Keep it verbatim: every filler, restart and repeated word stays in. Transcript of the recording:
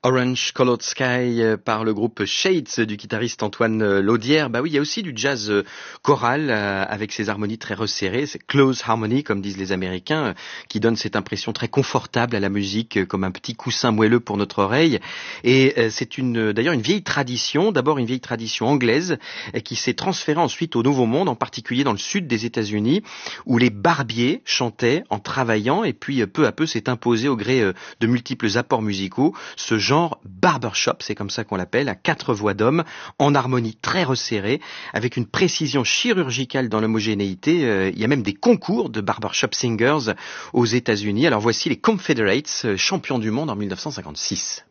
Orange Colored Sky euh, par le groupe Shades du guitariste Antoine euh, Laudière. Bah oui, il y a aussi du jazz euh, choral euh, avec ses harmonies très resserrées, c'est close harmony comme disent les Américains, euh, qui donne cette impression très confortable à la musique, euh, comme un petit coussin moelleux pour notre oreille. Et euh, c'est une d'ailleurs une vieille tradition, d'abord une vieille tradition anglaise euh, qui s'est transférée ensuite au Nouveau Monde, en particulier dans le sud des États-Unis, où les barbiers chantaient en travaillant, et puis euh, peu à peu s'est imposé au gré euh, de multiples apports musicaux ce genre genre barbershop, c'est comme ça qu'on l'appelle, à quatre voix d'hommes, en harmonie très resserrée, avec une précision chirurgicale dans l'homogénéité. Euh, il y a même des concours de barbershop singers aux États-Unis. Alors voici les Confederates, champions du monde en mille neuf cent cinquante-six.